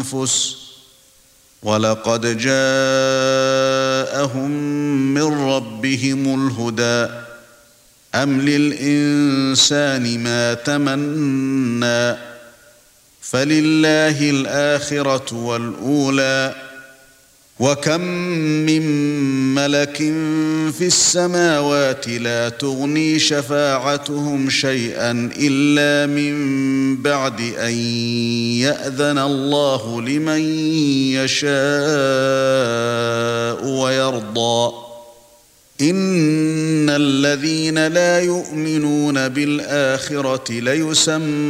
الأنفس ولقد جاءهم من ربهم الهدى أم للإنسان ما تمنى فلله الآخرة والأولى وكم من ملك في السماوات لا تغني شفاعتهم شيئا إلا من بعد أن يأذن الله لمن يشاء ويرضى إن الذين لا يؤمنون بالآخرة ليسمون